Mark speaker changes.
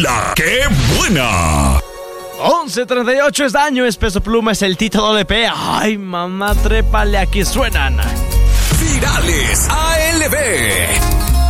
Speaker 1: La que buena.
Speaker 2: 11:38 es daño, es Peso Pluma, es el Tito WP. Ay, mamá, trépale, aquí suenan
Speaker 1: Virales ALB.